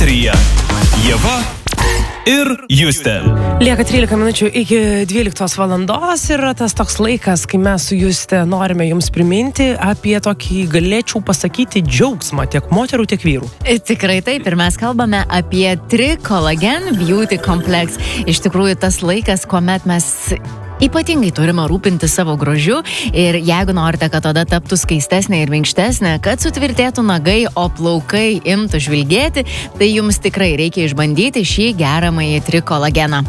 Eteryje Ieva ir Justė. Lieka 13 minučių iki 12 valandos ir tas toks laikas, kai mes su Justė norime jums priminti apie tokį, galėčiau pasakyti, džiaugsmą tiek moterų, tiek vyrų. Tikrai taip, ir mes kalbame apie Tricolagen Beauty Complex. Iš tikrųjų, tas laikas, kuomet mes ypatingai turime rūpinti savo grožiu ir jeigu norite, kad oda taptų skaistesnė ir minkštesnė, kad sutvirtėtų nagai, o plaukai imtų žvilgėti, tai jums tikrai reikia išbandyti šį geramąjį Tricolageną.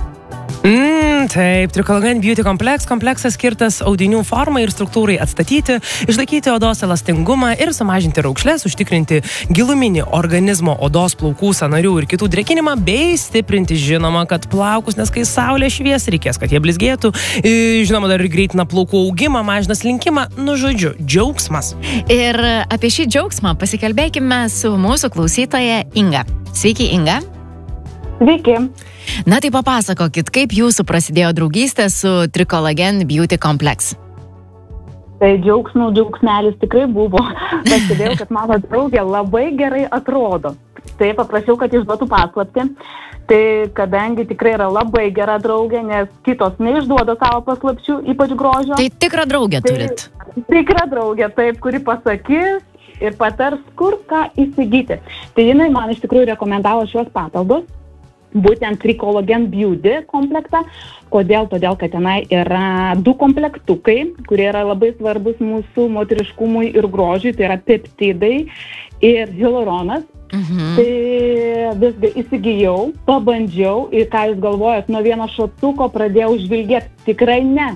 Taip, Tricolagen Beauty Complex. Kompleksas skirtas audinių formai ir struktūrai atstatyti, išlaikyti odos elastingumą ir sumažinti raukšles, užtikrinti giluminį organizmo, odos, plaukų, sąnarių ir kitų drėkinimą, bei stiprinti, žinoma, kad plaukus, nes kai saulė švies, reikės, kad jie blizgėtų, žinoma, dar ir greitina plaukų augimą, mažina slinkimą, nu žodžiu, džiaugsmas. Ir apie šį džiaugsmą pasikalbėkime su mūsų klausytoja Inga. Sveiki, Inga. Sveiki. Na tai papasakokit, kaip jūsų prasidėjo draugystė su Tricolagen Beauty Complex? Tai džiaugsmelis tikrai buvo. Pastebėjau, kad mano draugė labai gerai atrodo. Tai paprašiau, kad išduotų paslaptį. Tai kadangi tikrai yra labai gera draugė, nes kitos neišduoda savo paslapčių, ypač grožio. Tai tikrą draugę turit? Tikrą draugę, taip, kuri pasakys ir patars, kur ką įsigyti. Tai jinai man iš tikrųjų rekomendavo šios patalbos. Būtent Tricolagen Beauty komplektą. Kodėl? Todėl, kad tenai yra 2 komplektukai, kurie yra labai svarbus mūsų moteriškumui ir grožiui, tai yra peptidai ir hialuronas. Tai visgi įsigijau, pabandžiau ir ką jūs galvojat, nuo vieno šotuko pradėjau žvilgėti, tikrai ne.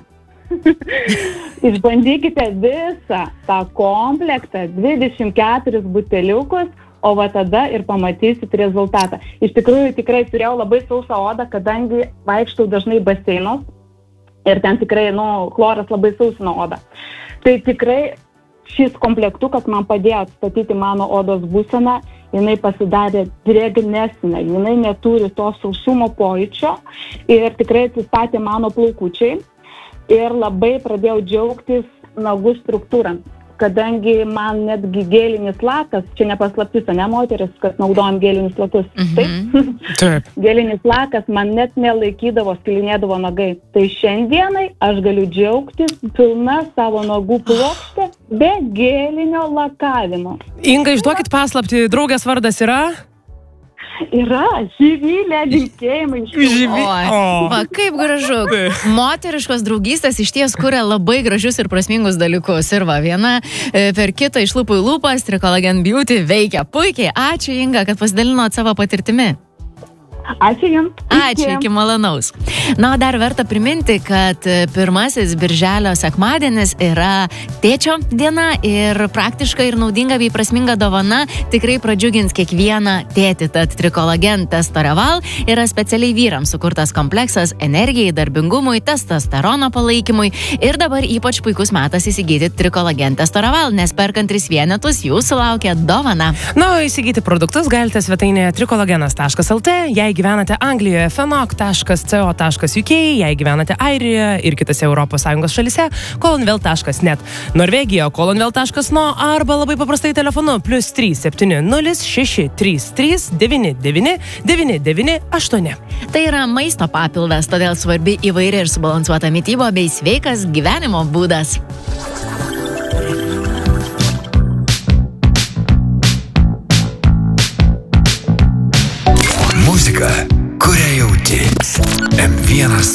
Išbandykite visą tą komplektą, 24 buteliukus, o va tada ir pamatysit rezultatą. Iš tikrųjų, tikrai turėjau labai sausą odą, kadangi vaikštau dažnai baseinos ir ten tikrai, chloras labai sausino odą. Tai tikrai šis komplektukas man padėjo atstatyti mano odos būseną, jinai pasidarė drėgnesnė, jinai neturi to sausumo pojūčio ir tikrai atsistatė mano plaukučiai ir labai pradėjau džiaugtis nagų struktūrą. Kadangi man netgi gelinis lakas, čia nepaslaptis, ne moteris, kad naudojam gelinius lakus. Taip. Gelinis lakas man net nelaikydavo, skilinėdavo nagai. Tai šiandienai aš galiu džiaugtis pilna savo nagų plokštė be gelinio lakavimo. Inga, išduokit paslaptį, draugės vardas yra? Yra, Živilė, linkėjimai. Va, kaip gražu. Moteriškos draugystės iš ties kuria labai gražius ir prasmingus dalykus. Ir va, viena per kitą iš lūpų į lūpas, Tricolagen Beauty veikia puikiai. Ačiū, Inga, kad pasidalinot savo patirtimi. Ačiū jums. Ačiū, iki malonaus. Na, o dar verta priminti, kad pirmasis birželio sekmadienis yra tėčio diena ir praktiška ir naudinga bei prasminga dovana tikrai pradžiugins kiekvieną tėtį. Tad Tricolagen Testoreval yra specialiai vyrams sukurtas kompleksas energijai, darbingumui, testosterono palaikymui ir dabar ypač puikus metas įsigyti Tricolagen Testoreval, nes perkant 3 vienetus jūsų laukia dovana. Na, o įsigyti produktus galite svetainėje tricolagenas.lt, jei gyvenate Anglijoje, fenok.co.uk, jei gyvenate Airijoje ir kitose ES šalise, colonvel.net, Norvegija, colonvel.no arba labai paprastai telefonu +3 70 633 99 998. Tai yra maisto papildas, todėl svarbi įvairi ir subalansuota mityba bei sveikas gyvenimo būdas. Muzika, kurią jauti. M1